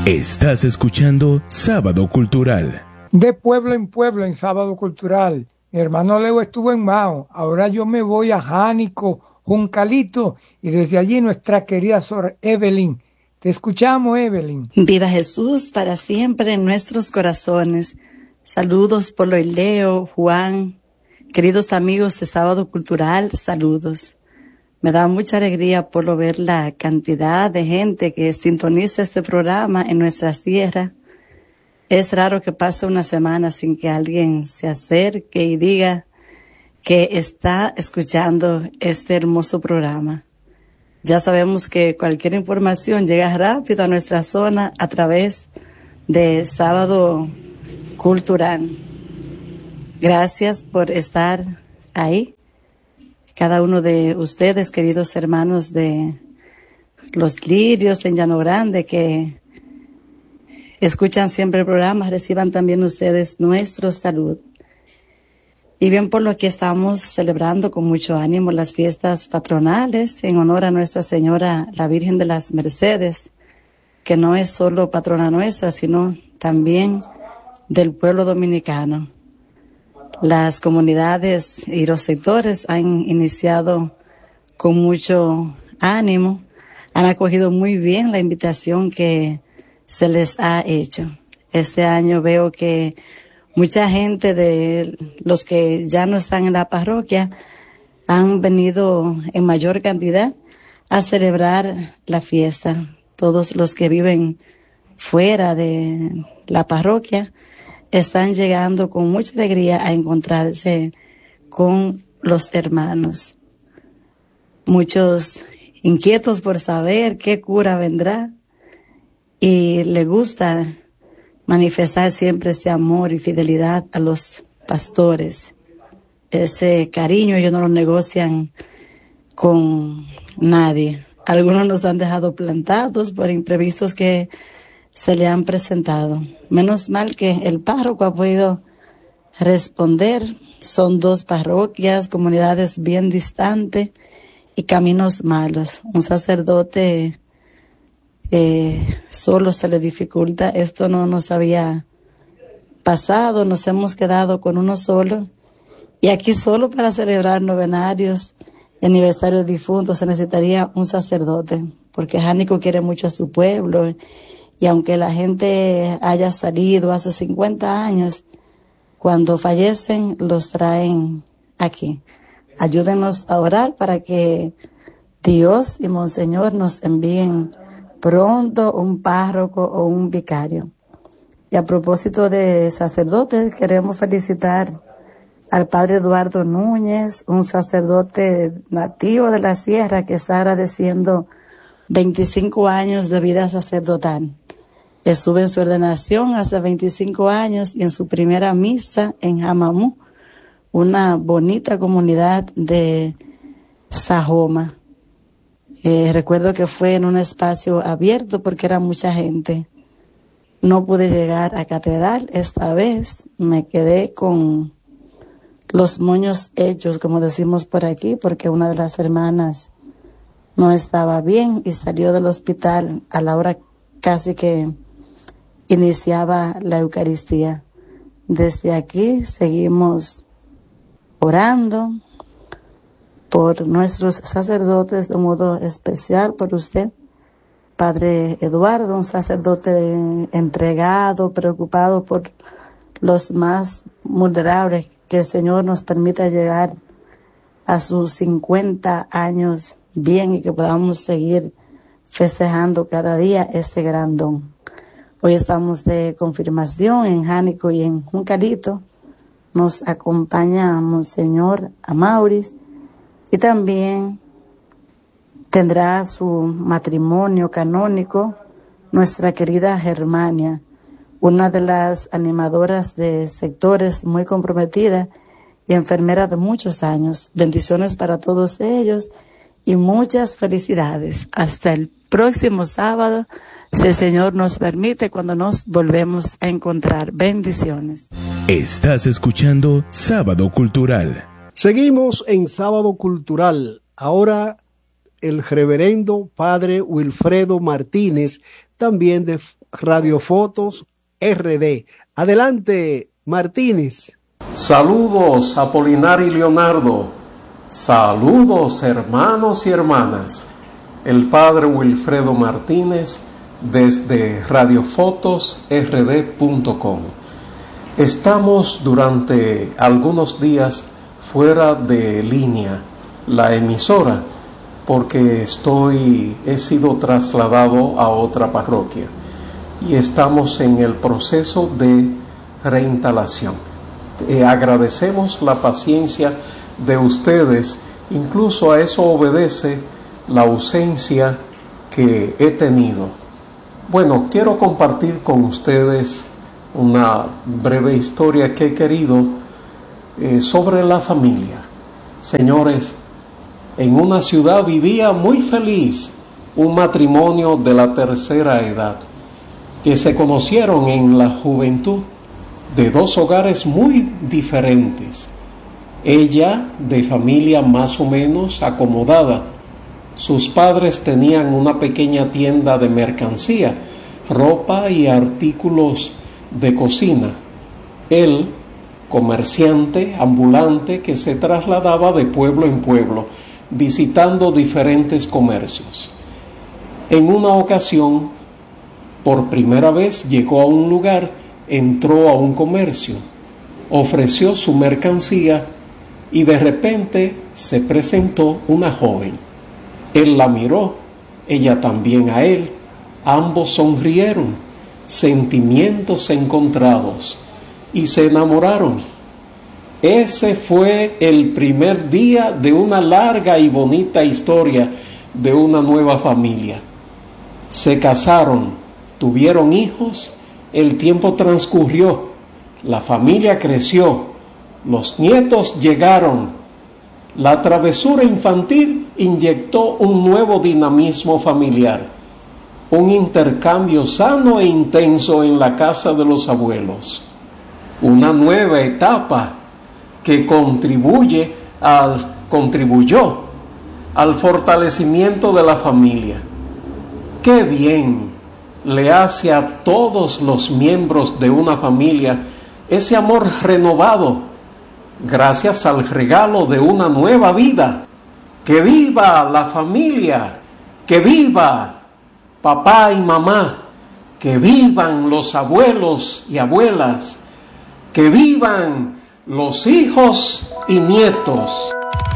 Estás escuchando Sábado Cultural. De pueblo en pueblo en Sábado Cultural. Mi hermano Leo estuvo en Mao. Ahora yo me voy a Jánico, Juncalito, y desde allí nuestra querida Sor Evelyn. Te escuchamos, Evelyn. Viva Jesús para siempre en nuestros corazones. Saludos Polo y Leo, Juan, queridos amigos de Sábado Cultural, saludos. Me da mucha alegría por ver la cantidad de gente que sintoniza este programa en nuestra sierra. Es raro que pase una semana sin que alguien se acerque y diga que está escuchando este hermoso programa. Ya sabemos que cualquier información llega rápido a nuestra zona a través de Sábado Cultural. Gracias por estar ahí. Cada uno de ustedes, queridos hermanos de Los Lirios en Llano Grande, que escuchan siempre el programa, reciban también ustedes nuestro salud. Y bien, por lo que estamos celebrando con mucho ánimo las fiestas patronales en honor a Nuestra Señora, la Virgen de las Mercedes, que no es solo patrona nuestra, sino también del pueblo dominicano. Las comunidades y los sectores han iniciado con mucho ánimo, han acogido muy bien la invitación que se les ha hecho. Este año veo que mucha gente de los que ya no están en la parroquia han venido en mayor cantidad a celebrar la fiesta. Todos los que viven fuera de la parroquia están llegando con mucha alegría a encontrarse con los hermanos. Muchos inquietos por saber qué cura vendrá y le gusta manifestar siempre ese amor y fidelidad a los pastores. Ese cariño ellos no lo negocian con nadie. Algunos nos han dejado plantados por imprevistos que se le han presentado. Menos mal que el párroco ha podido responder. Son 2 parroquias, comunidades bien distantes y caminos malos. Un sacerdote solo se le dificulta. Esto no nos había pasado. Nos hemos quedado con uno solo. Y aquí solo para celebrar novenarios y aniversarios difuntos se necesitaría un sacerdote, porque Jánico quiere mucho a su pueblo. Y aunque la gente haya salido hace 50 años, cuando fallecen los traen aquí. Ayúdenos a orar para que Dios y Monseñor nos envíen pronto un párroco o un vicario. Y a propósito de sacerdotes, queremos felicitar al padre Eduardo Núñez, un sacerdote nativo de la sierra que está agradeciendo 25 años de vida sacerdotal. Estuvo en su ordenación hace 25 años y en su primera misa en Jamamú, una bonita comunidad de Sajoma. Recuerdo que fue en un espacio abierto porque era mucha gente. No pude llegar a catedral esta vez, me quedé con los moños hechos, como decimos por aquí, porque una de las hermanas no estaba bien y salió del hospital a la hora casi que iniciaba la Eucaristía. Desde aquí seguimos orando por nuestros sacerdotes, de modo especial por usted, Padre Eduardo, un sacerdote entregado, preocupado por los más vulnerables, que el Señor nos permita llegar a sus 50 años bien y que podamos seguir festejando cada día este gran don. Hoy estamos de confirmación en Jánico y en Juncalito. Nos acompaña Monseñor Amauris y también tendrá su matrimonio canónico nuestra querida Germania, una de las animadoras de sectores muy comprometida y enfermera de muchos años. Bendiciones para todos ellos y muchas felicidades. Hasta el próximo sábado, si el Señor nos permite, cuando nos volvemos a encontrar. Bendiciones. Estás escuchando Sábado Cultural. Seguimos en Sábado Cultural. Ahora el reverendo padre Wilfredo Martínez, también de @radiofotos RD. Adelante, Martínez. Saludos, Apolinar y Leonardo. Saludos, hermanos y hermanas. El padre Wilfredo Martínez desde radiofotosrd.com. Estamos durante algunos días fuera de línea la emisora porque he sido trasladado a otra parroquia y estamos en el proceso de reinstalación. Agradecemos la paciencia de ustedes, incluso a eso obedece la ausencia que he tenido. Bueno, quiero compartir con ustedes una breve historia que he querido sobre la familia. Señores, en una ciudad vivía muy feliz un matrimonio de la tercera edad que se conocieron en la juventud de dos hogares muy diferentes. Ella de familia más o menos acomodada. Sus padres tenían una pequeña tienda de mercancía, ropa y artículos de cocina. Él, comerciante ambulante que se trasladaba de pueblo en pueblo, visitando diferentes comercios. En una ocasión, por primera vez llegó a un lugar, entró a un comercio, ofreció su mercancía y de repente se presentó una joven. Él la miró, ella también a él, ambos sonrieron, sentimientos encontrados y se enamoraron. Ese fue el primer día de una larga y bonita historia de una nueva familia. Se casaron, tuvieron hijos, el tiempo transcurrió, la familia creció, los nietos llegaron. La travesura infantil inyectó un nuevo dinamismo familiar, un intercambio sano e intenso en la casa de los abuelos, una nueva etapa que contribuyó al fortalecimiento de la familia. ¡Qué bien le hace a todos los miembros de una familia ese amor renovado gracias al regalo de una nueva vida! ¡Que viva la familia! ¡Que viva papá y mamá! ¡Que vivan los abuelos y abuelas! ¡Que vivan los hijos y nietos!